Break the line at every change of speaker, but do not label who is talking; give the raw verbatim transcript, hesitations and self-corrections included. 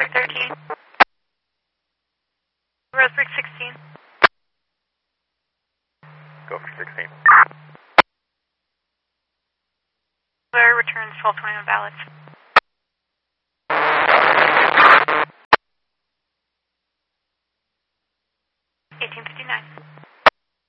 Roseburg thirteen. Roseburg sixteen.
Go for sixteen.
Returns twelve twenty-one ballots.